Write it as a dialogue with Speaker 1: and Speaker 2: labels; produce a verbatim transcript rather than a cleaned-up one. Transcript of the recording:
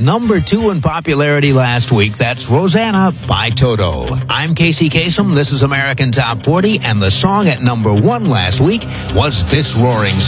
Speaker 1: number two in popularity last week. That's Rosanna by Toto. I'm Casey Kasem. This is American Top forty, and the song at number one last week was this roaring